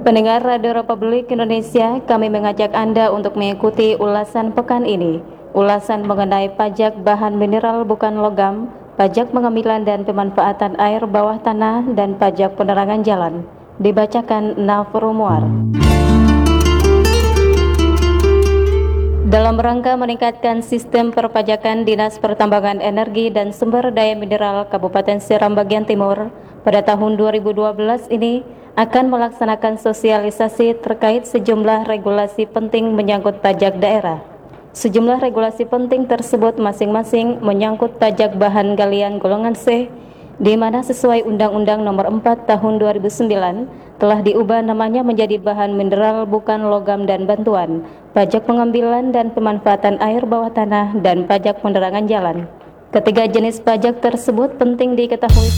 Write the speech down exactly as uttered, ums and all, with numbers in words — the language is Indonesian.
Pendengar Radio Republik Indonesia, kami mengajak Anda untuk mengikuti ulasan pekan ini. Ulasan mengenai pajak bahan mineral bukan logam, pajak pengambilan dan pemanfaatan air bawah tanah, dan pajak penerangan jalan. Dibacakan Nafru Muar. Dalam rangka meningkatkan sistem perpajakan, Dinas Pertambangan Energi dan Sumber Daya Mineral Kabupaten Seram Bagian Timur pada tahun dua ribu dua belas ini akan melaksanakan sosialisasi terkait sejumlah regulasi penting menyangkut pajak daerah. Sejumlah regulasi penting tersebut masing-masing menyangkut pajak bahan galian golongan C, di mana sesuai Undang-Undang Nomor empat Tahun dua ribu sembilan telah diubah namanya menjadi bahan mineral bukan logam dan bantuan, pajak pengambilan dan pemanfaatan air bawah tanah, dan pajak penerangan jalan. Ketiga jenis pajak tersebut penting diketahui